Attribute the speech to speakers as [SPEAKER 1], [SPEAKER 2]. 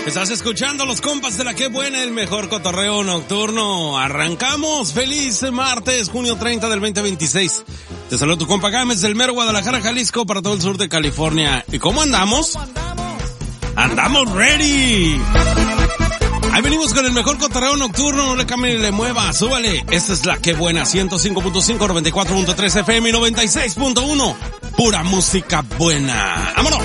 [SPEAKER 1] Estás escuchando los compas de la Qué Buena, el mejor cotorreo nocturno. Arrancamos. Feliz martes, junio 30 del 2026. Te saludo tu compa Gámez del mero Guadalajara, Jalisco, para todo el sur de California. ¿Y cómo andamos? ¡Andamos ready! Ahí venimos con el mejor cotorreo nocturno, no le cambie ni le mueva, súbale. Esta es la Qué Buena, 105.5, 94.3 FM y 96.1. Pura música buena. ¡Vámonos!